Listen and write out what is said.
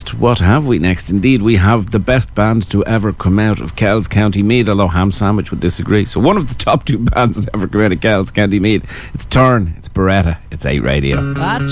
next? What have we next? Indeed, we have the best band to ever come out of Kells County Meath, although Ham Sandwich would disagree. So one of the top two bands that ever come out of Kells County Meath. It's Turn, it's Beretta, it's 8 Radio.